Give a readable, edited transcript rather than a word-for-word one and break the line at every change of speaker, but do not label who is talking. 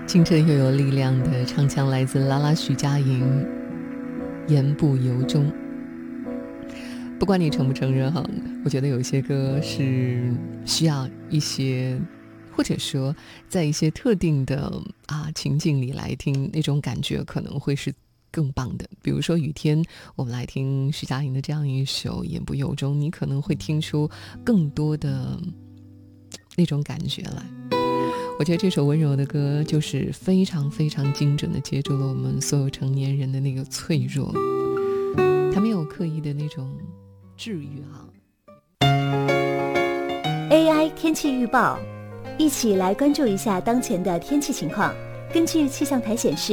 清澈又有力量的唱腔来自拉拉徐佳莹，言不由衷。不管你承不承认哈，我觉得有些歌是需要一些，或者说在一些特定的情境里来听，那种感觉可能会是更棒的。比如说雨天，我们来听徐佳莹的这样一首言不由衷，你可能会听出更多的那种感觉来。我觉得这首温柔的歌就是非常非常精准地接住了我们所有成年人的那个脆弱，它没有刻意的那种治愈
AI 天气预报，一起来关注一下当前的天气情况。根据气象台显示，